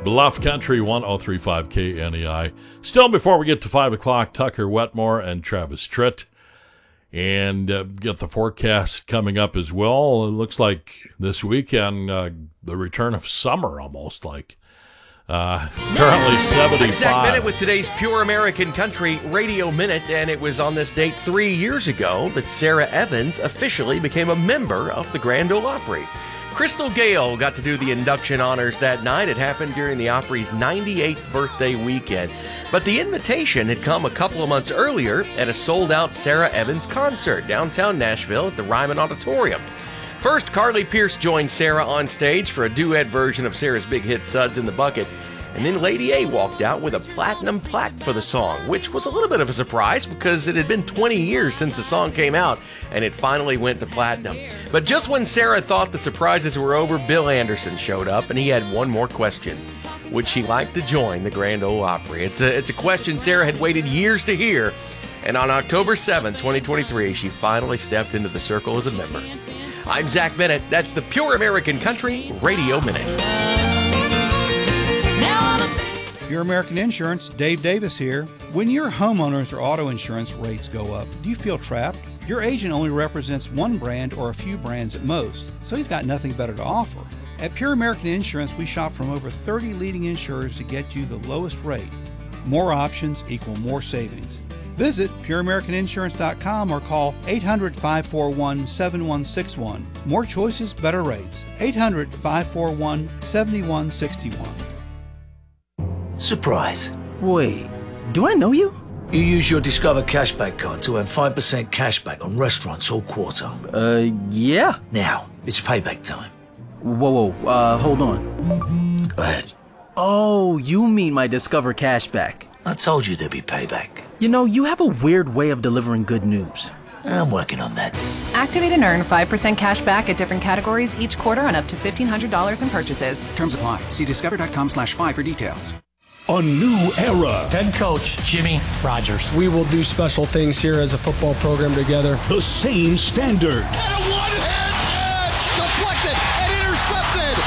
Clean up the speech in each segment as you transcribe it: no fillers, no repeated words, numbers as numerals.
Bluff Country 103.5 KNEI. Still, before we get to 5 o'clock, Tucker Wetmore and Travis Tritt. And get the forecast coming up as well. It looks like this weekend, the return of summer almost like. Currently 75. I'm Zach Bennett with today's Pure American Country Radio Minute, and it was on this date 3 years ago that Sarah Evans officially became a member of the Grand Ole Opry. Crystal Gale got to do the induction honors that night. It happened during the Opry's 98th birthday weekend. But the invitation had come a couple of months earlier at a sold-out Sarah Evans concert downtown Nashville at the Ryman Auditorium. First, Carly Pearce joined Sarah on stage for a duet version of Sarah's big hit Suds in the Bucket. And then Lady A walked out with a platinum plaque for the song, which was a little bit of a surprise because it had been 20 years since the song came out, and it finally went to platinum. But just when Sarah thought the surprises were over, Bill Anderson showed up, and he had one more question. Would she like to join the Grand Ole Opry? It's a question Sarah had waited years to hear, and on October 7th, 2023, she finally stepped into the circle as a member. I'm Zach Bennett. That's the Pure American Country Radio Minute. Pure American Insurance, Dave Davis here. When your homeowners or auto insurance rates go up, do you feel trapped? Your agent only represents one brand or a few brands at most, so he's got nothing better to offer. At Pure American Insurance, we shop from over 30 leading insurers to get you the lowest rate. More options equal more savings. Visit pureamericaninsurance.com or call 800-541-7161. More choices, better rates. 800-541-7161. Surprise. Wait, do I know you? You use your Discover Cashback card to earn 5% cashback on restaurants all quarter. Yeah. Now, it's payback time. Whoa, hold on. Go ahead. Oh, you mean my Discover Cashback. I told you there'd be payback. You know, you have a weird way of delivering good news. I'm working on that. Activate and earn 5% cash back at different categories each quarter on up to $1,500 in purchases. Terms apply. See discover.com/5 for details. A new era. Head coach Jimmy Rogers. We will do special things here as a football program together. The same standard. And a one-hand catch. Deflected and intercepted.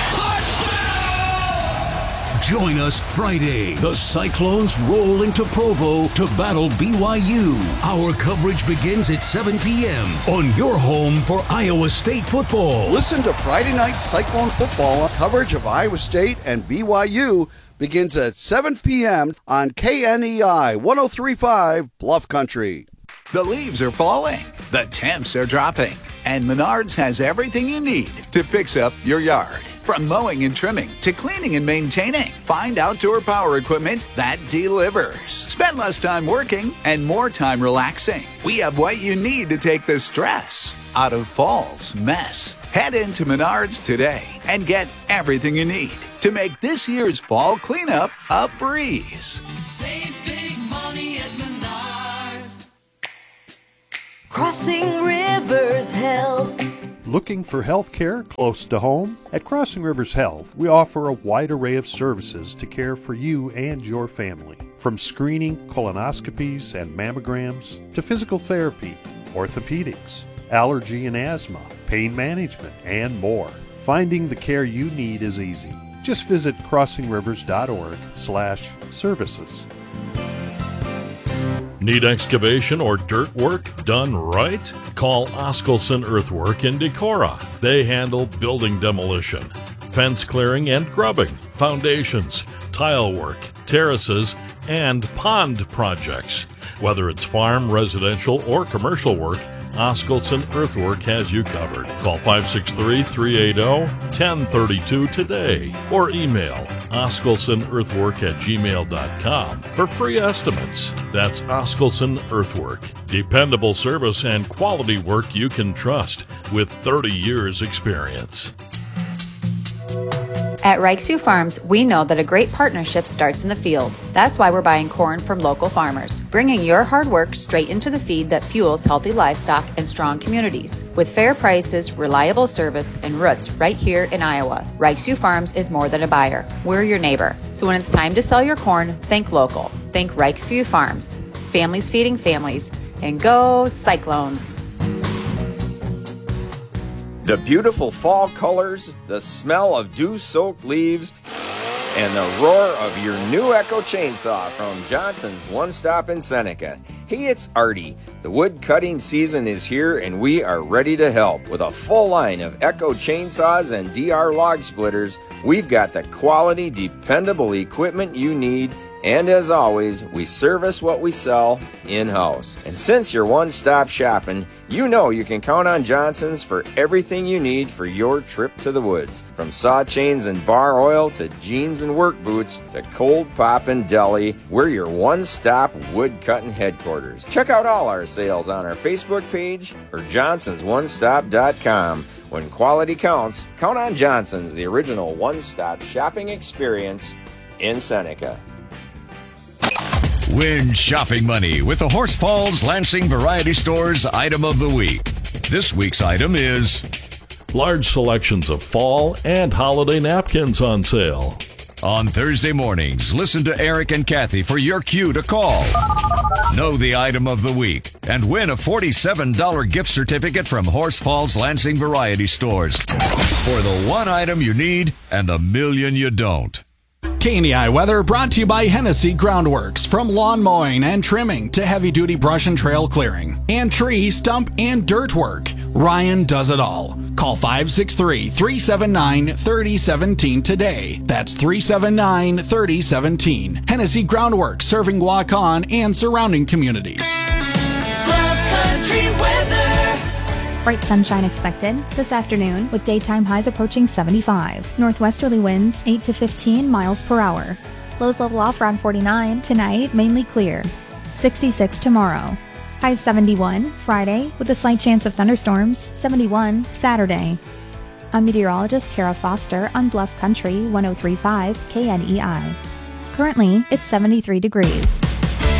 Touchdown! Join us Friday. The Cyclones roll into Provo to battle BYU. Our coverage begins at 7 p.m. on your home for Iowa State football. Listen to Friday Night Cyclone football. Coverage of Iowa State and BYU begins at 7 p.m. on KNEI 103.5 Bluff Country. The leaves are falling, the temps are dropping, and Menards has everything you need to fix up your yard. From mowing and trimming to cleaning and maintaining, find outdoor power equipment that delivers. Spend less time working and more time relaxing. We have what you need to take the stress out of fall's mess. Head into Menards today and get everything you need to make this year's fall cleanup a breeze. Save big money at Menards. Crossing Rivers Health. Looking for health care close to home? At Crossing Rivers Health, we offer a wide array of services to care for you and your family. From screening, colonoscopies, and mammograms, to physical therapy, orthopedics, allergy and asthma, pain management, and more. Finding the care you need is easy. Just visit crossingrivers.org/services. Need excavation or dirt work done right? Call Oskelson Earthwork in Decorah. They handle building demolition, fence clearing and grubbing, foundations, tile work, terraces, and pond projects. Whether it's farm, residential, or commercial work, Oskelson Earthwork has you covered. Call 563-380-1032 today or email oskelsonearthwork@gmail.com for free estimates. That's Oskelson Earthwork. Dependable service and quality work you can trust with 30 years experience. At Reichsview Farms, we know that a great partnership starts in the field. That's why we're buying corn from local farmers, bringing your hard work straight into the feed that fuels healthy livestock and strong communities. With fair prices, reliable service, and roots right here in Iowa, Reichsview Farms is more than a buyer. We're your neighbor. So when it's time to sell your corn, think local. Think Reichsview Farms. Families feeding families. And go Cyclones! The beautiful fall colors, the smell of dew-soaked leaves, and the roar of your new Echo chainsaw from Johnson's One Stop in Seneca. Hey, it's Artie. The wood cutting season is here and we are ready to help. With a full line of Echo chainsaws and DR log splitters, we've got the quality, dependable equipment you need. And as always, we service what we sell in-house. And since you're one-stop shopping, you know you can count on Johnson's for everything you need for your trip to the woods. From saw chains and bar oil to jeans and work boots to cold pop and deli, we're your one-stop wood-cutting headquarters. Check out all our sales on our Facebook page or johnson'sonestop.com. When quality counts, count on Johnson's, the original one-stop shopping experience in Seneca. Win shopping money with the Horse Falls Lansing Variety Store's Item of the Week. This week's item is large selections of fall and holiday napkins on sale. On Thursday mornings, listen to Eric and Kathy for your cue to call. Know the item of the week and win a $47 gift certificate from Horse Falls Lansing Variety Stores for the one item you need and the million you don't. KNEI weather brought to you by Hennessy Groundworks. From lawn mowing and trimming to heavy-duty brush and trail clearing and tree, stump, and dirt work, Ryan does it all. Call 563-379-3017 today. That's 379-3017. Hennessy Groundworks, serving Waukon and surrounding communities. Bluff Country weather. Bright sunshine expected this afternoon with daytime highs approaching 75. Northwesterly winds 8 to 15 miles per hour. Lows level off around 49. Tonight, mainly clear. 66 tomorrow. High of 71 Friday with a slight chance of thunderstorms. 71 Saturday. I'm meteorologist Kara Foster on Bluff Country 103.5 KNEI. Currently, it's 73 degrees.